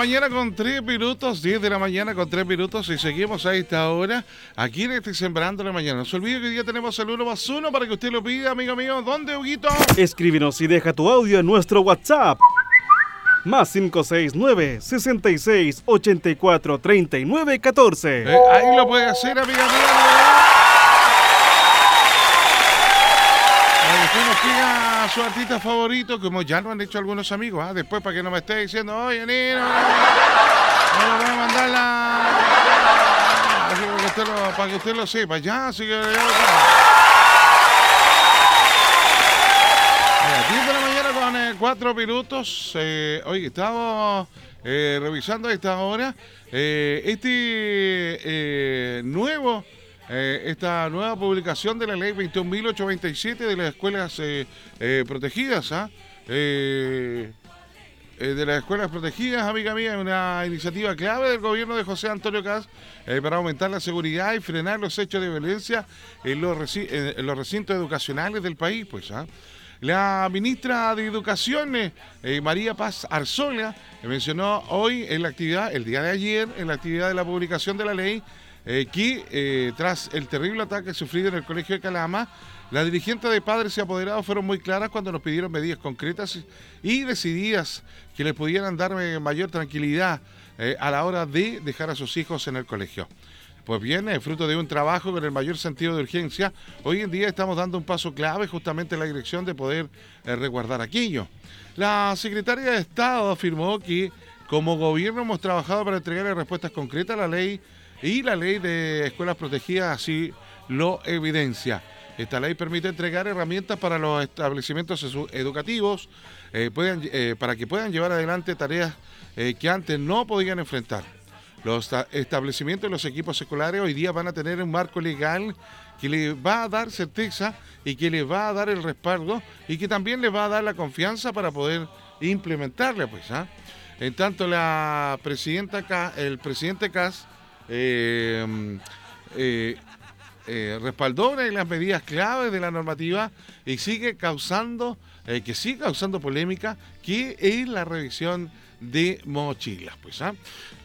mañana con 3 minutos, 10 de la mañana con 3 minutos y seguimos a esta hora aquí en este Sembrando la Mañana. No se olvide que hoy día tenemos el 1+1 para que usted lo pida, amigo mío. ¿Dónde, Huguito? Escríbenos y deja tu audio en nuestro WhatsApp. Más 569-66-84-39-14. Ahí lo puede hacer, amiga mía. Usted nos pida a su artista favorito, como ya lo han hecho algunos amigos, ¿eh? Después para que no me esté diciendo, oye, Nino, no voy a mandar así para que usted lo sepa, ya, así que ya lo sabe. 10 de la mañana con 4 minutos. Oye, estamos revisando a esta hora esta nueva publicación de la ley 21.827 de las escuelas protegidas, de las escuelas protegidas, amiga mía, una iniciativa clave del gobierno de José Antonio Kast para aumentar la seguridad y frenar los hechos de violencia en los recintos educacionales del país, pues, La ministra de Educación, María Paz Arzola, mencionó hoy en la actividad, el día de ayer, en la actividad de la publicación de la ley, que tras el terrible ataque sufrido en el colegio de Calama, las dirigentes de padres y apoderados fueron muy claras cuando nos pidieron medidas concretas y decididas que les pudieran dar mayor tranquilidad a la hora de dejar a sus hijos en el colegio. Pues bien, fruto de un trabajo con el mayor sentido de urgencia, hoy en día estamos dando un paso clave justamente en la dirección de poder resguardar aquello. La secretaria de Estado afirmó que como gobierno hemos trabajado para entregar respuestas concretas a la ley y la ley de escuelas protegidas así lo evidencia. Esta ley permite entregar herramientas para los establecimientos educativos para que puedan llevar adelante tareas que antes no podían enfrentar. Los establecimientos y los equipos escolares hoy día van a tener un marco legal que les va a dar certeza y que les va a dar el respaldo y que también les va a dar la confianza para poder implementarla, pues. En tanto, el presidente Kast respaldó las medidas claves de la normativa y sigue causando polémica, que es la revisión de mochilas, pues.